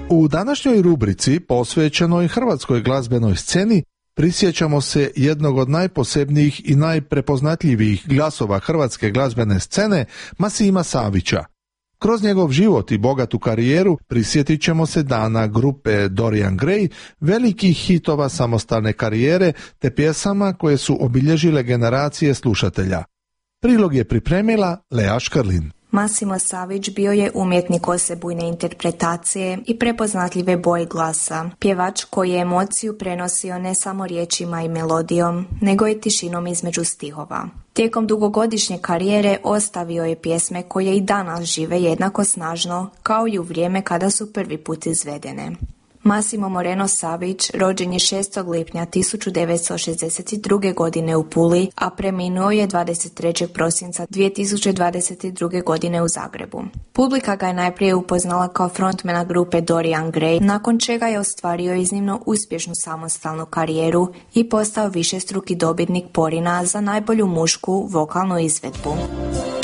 U današnjoj rubrici posvećenoj hrvatskoj glazbenoj sceni prisjećamo se jednog od najposebnijih i najprepoznatljivijih glasova hrvatske glazbene scene, Masima Savića. Kroz njegov život i bogatu karijeru prisjetit ćemo se dana grupe Dorian Gray, velikih hitova samostalne karijere te pjesama koje su obilježile generacije slušatelja. Prilog je pripremila Lea Škrlin. Masimo Savić bio je umjetnik osebujne interpretacije i prepoznatljive boje glasa, pjevač koji je emociju prenosio ne samo riječima i melodijom, nego i tišinom između stihova. Tijekom dugogodišnje karijere ostavio je pjesme koje i danas žive jednako snažno kao i u vrijeme kada su prvi put izvedene. Masimo Moreno Savić rođen je 6. lipnja 1962. godine u Puli, a preminuo je 23. prosinca 2022. godine u Zagrebu. Publika ga je najprije upoznala kao frontmana grupe Dorian Gray, nakon čega je ostvario iznimno uspješnu samostalnu karijeru i postao višestruki dobitnik Porina za najbolju mušku vokalnu izvedbu.